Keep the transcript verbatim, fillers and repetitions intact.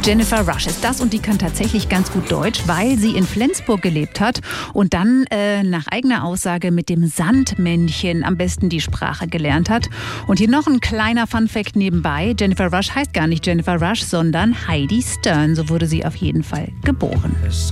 Jennifer Rush ist das und die kann tatsächlich ganz gut Deutsch, weil sie in Flensburg gelebt hat und dann äh, nach eigener Aussage mit dem Sandmännchen am besten die Sprache gelernt hat. Und hier noch ein kleiner Funfact nebenbei. Jennifer Rush heißt gar nicht Jennifer Rush, sondern Heidi Stern. So wurde sie auf jeden Fall geboren.